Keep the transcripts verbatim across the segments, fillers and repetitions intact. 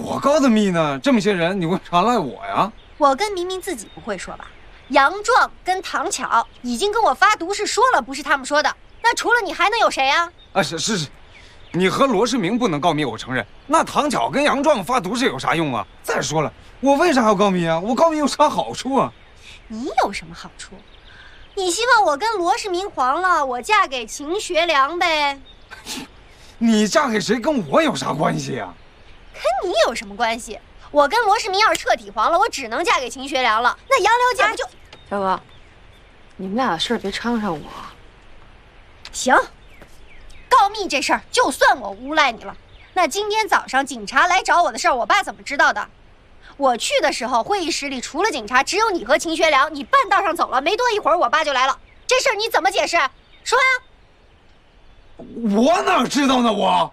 我告的密呢，这么些人，你为啥赖我呀？ 我跟明明自己不会说吧？杨壮跟唐巧已经跟我发毒誓说了，不是他们说的。那除了你还能有谁呀？ 啊，是是是，你和罗世明不能告密，我承认。那唐巧跟杨壮发毒誓有啥用啊？再说了，我为啥要告密啊？我告密有啥好处啊？ 你有什么好处？你希望我跟罗世明黄了，我嫁给秦学良呗？ 你嫁给谁跟我有啥关系啊？ 跟你有什么关系？我跟罗世明要是彻底黄了，我只能嫁给秦学良了。那杨柳姐就…… 小哥，你们俩的事儿别掺和上我。 行，告密这事儿就算我诬赖你了。那今天早上警察来找我的事儿，我爸怎么知道的？我去的时候，会议室里除了警察，只有你和秦学良。你半道上走了，没多一会儿，我爸就来了。这事儿你怎么解释？说呀！ 我哪知道呢？我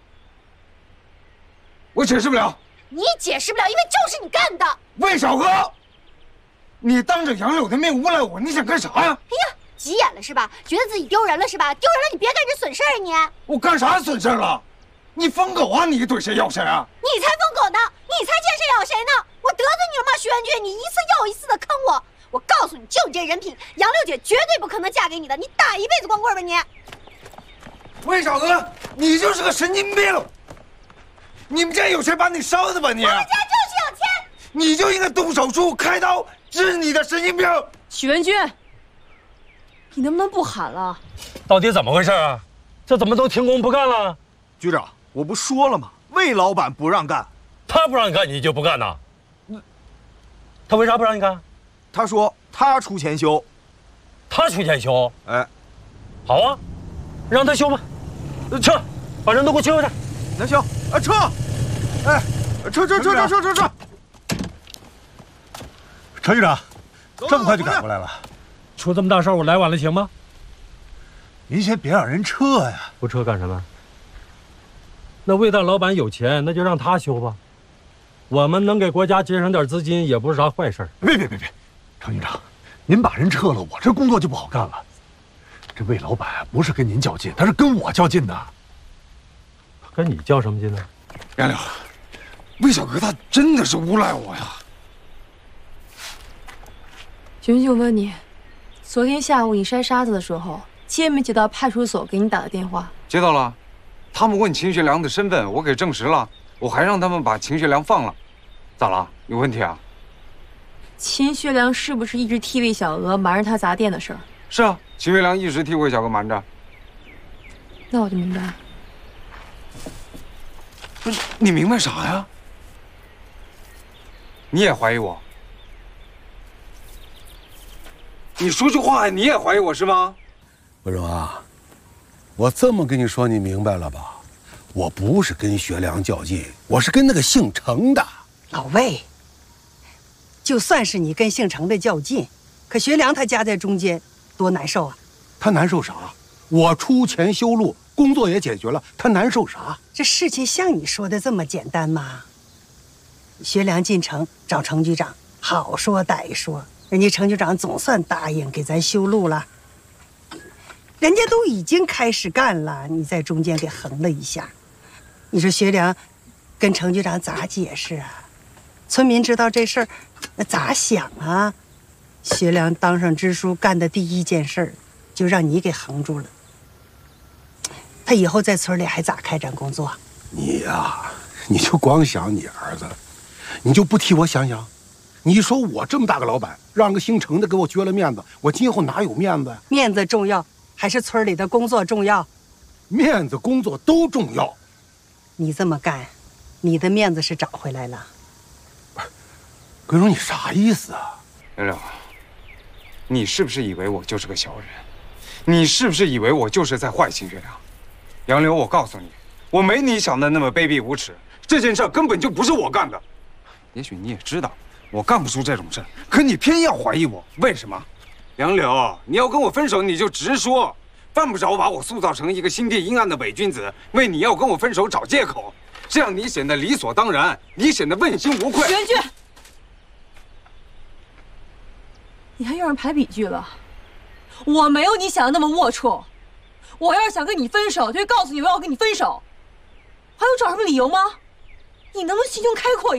我解释不了。 你解释不了，因为就是你干的。 魏小哥，你当着杨柳的面诬赖我，你想干啥呀？哎呀，急眼了是吧？觉得自己丢人了是吧？丢人了，你别干这损事儿啊你！ 我干啥损事了？你疯狗啊！你怼谁要谁啊？ 你才疯狗呢！你才见谁咬谁呢！我得罪你了吗，徐元军？你一次又一次的坑我！我告诉你，就你这人品，杨六姐绝对不可能嫁给你的！你打一辈子光棍吧你！ 魏小哥，你就是个神经病！你们家有钱把你烧的吧你？ 我们家就是有钱！ 你就应该动手术开刀治你的神经病！ 许文军，你能不能不喊了？ 到底怎么回事啊？这怎么都停工不干了？ 局长，我不说了吗？魏老板不让干， 他不让你干，你就不干呐？他为啥不让你干？ 他说他出钱修。 他出钱修？ 哎， 好啊，让他修吧。撤，把人都给我揪下去。 那行，啊撤！哎，撤撤撤撤撤撤撤！ 陈局长，这么快就赶过来了？ 出这么大事，我来晚了行吗？ 您先别让人撤呀！ 不撤干什么？那魏大老板有钱，那就让他修吧。我们能给国家节省点资金，也不是啥坏事。 别别别别，程局长，您把人撤了，我这工作就不好干了。这魏老板不是跟您较劲，他是跟我较劲的。 跟你较什么劲呢？ 杨柳，魏小哥他真的是诬赖我呀！ 徐文军，我问你，昨天下午你筛沙子的时候，接没接到派出所给你打的电话？ 接到了，他们问秦学良的身份，我给证实了，我还让他们把秦学良放了。咋了？有问题啊？ 秦学良是不是一直替魏小娥瞒着他砸店的事儿？ 是啊，秦学良一直替魏小哥瞒着。 那我就明白了。 不是你明白啥呀？你也怀疑我？你说句话，你也怀疑我是吗？ 文荣啊，我这么跟你说，你明白了吧？我不是跟学良较劲，我是跟那个姓程的。 老魏，就算是你跟姓程的较劲，可学良他夹在中间，多难受啊！ 他难受啥？我出钱修路，工作也解决了，他难受啥？ 这事情像你说的这么简单吗？学良进城找程局长，好说歹说，人家程局长总算答应给咱修路了。人家都已经开始干了，你在中间给横了一下，你说学良跟程局长咋解释啊？村民知道这事儿，那咋想啊？学良当上支书干的第一件事儿，就让你给横住了。他以后在村里还咋开展工作？ 你呀，你就光想你儿子，你就不替我想想？你说我这么大个老板，让个姓程的给我撅了面子，我今后哪有面子呀？ 面子重要，还是村里的工作重要？ 面子、工作都重要。 你这么干，你的面子是找回来了。 桂荣，你啥意思啊？ 杨柳，你是不是以为我就是个小人？你是不是以为我就是在坏秦学良？杨柳，我告诉你，我没你想的那么卑鄙无耻。这件事根本就不是我干的。也许你也知道，我干不出这种事，可你偏要怀疑我，为什么？杨柳，你要跟我分手，你就直说，犯不着把我塑造成一个心地阴暗的伪君子，为你要跟我分手找借口，这样你显得理所当然，你显得问心无愧。 袁军，你还用上排比句了？我没有你想的那么龌龊。我要是想跟你分手，就会告诉你我要跟你分手，还用找什么理由吗？你能不能心胸开阔一点？